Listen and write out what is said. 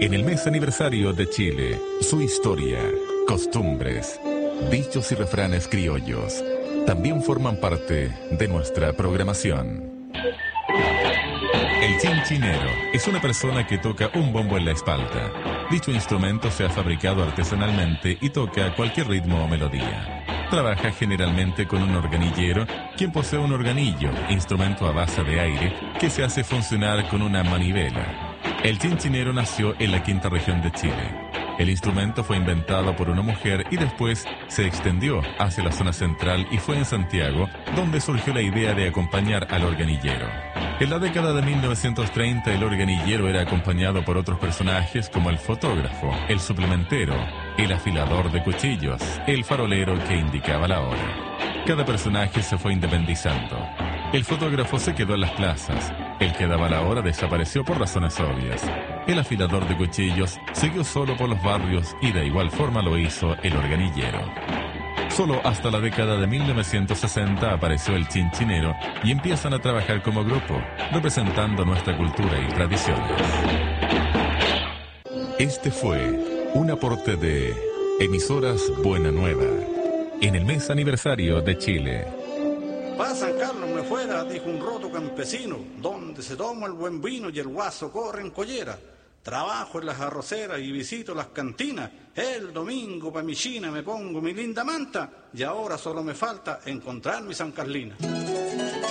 En el mes aniversario de Chile, su historia, costumbres, dichos y refranes criollos también forman parte de nuestra programación. El chinchinero es una persona que toca un bombo en la espalda. Dicho instrumento se ha fabricado artesanalmente y toca cualquier ritmo o melodía. Trabaja generalmente con un organillero, quien posee un organillo, instrumento a base de aire, que se hace funcionar con una manivela. El chinchinero nació en la quinta región de Chile. El instrumento fue inventado por una mujer y después se extendió hacia la zona central y fue en Santiago donde surgió la idea de acompañar al organillero. En la década de 1930 el organillero era acompañado por otros personajes como el fotógrafo, el suplementero, el afilador de cuchillos, el farolero que indicaba la hora. Cada personaje se fue independizando. El fotógrafo se quedó en las plazas, el que daba la hora desapareció por razones obvias. El afilador de cuchillos siguió solo por los barrios y de igual forma lo hizo el organillero. Solo hasta la década de 1960 apareció el chinchinero y empiezan a trabajar como grupo, representando nuestra cultura y tradiciones. Este fue un aporte de Emisoras Buena Nueva, en el mes aniversario de Chile. Pa' San Carlos me fuera, dijo un roto campesino, donde se toma el buen vino y el guaso corre en collera. Trabajo en las arroceras y visito las cantinas. El domingo pa' mi china me pongo mi linda manta y ahora solo me falta encontrar mi San Carlina.